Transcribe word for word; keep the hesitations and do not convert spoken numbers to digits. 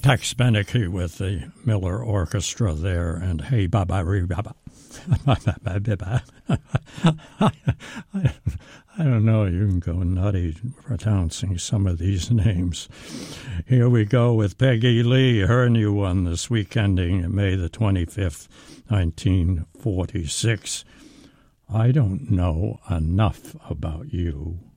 Tex Beneke with the Miller Orchestra there, and Hey Baba Ree Baba. I don't know, you can go nutty pronouncing some of these names. Here we go with Peggy Lee, her new one this week ending May the twenty-fifth, nineteen forty-six. I don't know enough about you.